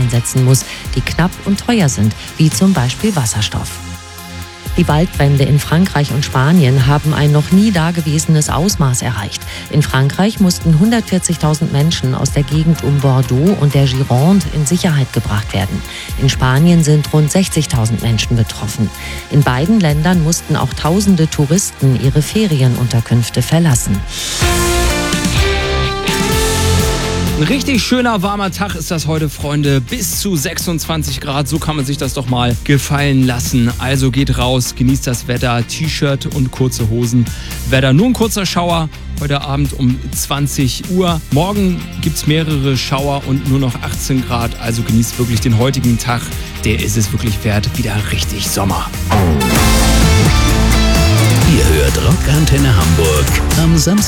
einsetzen muss, die knapp und teuer sind, wie zum Beispiel Wasserstoff. Die Waldbrände in Frankreich und Spanien haben ein noch nie dagewesenes Ausmaß erreicht. In Frankreich mussten 140.000 Menschen aus der Gegend um Bordeaux und der Gironde in Sicherheit gebracht werden. In Spanien sind rund 60.000 Menschen betroffen. In beiden Ländern mussten auch tausende Touristen ihre Ferienunterkünfte verlassen. Ein richtig schöner, warmer Tag ist das heute, Freunde. Bis zu 26 Grad, so kann man sich das doch mal gefallen lassen. Also geht raus, genießt das Wetter, T-Shirt und kurze Hosen. Wetter nur ein kurzer Schauer, heute Abend um 20 Uhr. Morgen gibt's mehrere Schauer und nur noch 18 Grad. Also genießt wirklich den heutigen Tag, der ist es wirklich wert. Wieder richtig Sommer. Ihr hört Rock Antenne Hamburg am Samstag.